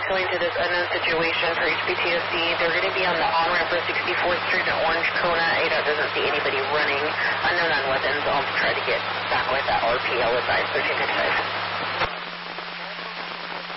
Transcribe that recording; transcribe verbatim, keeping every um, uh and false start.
going to this unknown situation for H P T S C. They're going to be on the on-ramp for sixty-fourth Street in Orange, Kona. A D O T doesn't see anybody running. Unknown on weapons. I'll try to get back with that R P L advice thirteen fifty-five.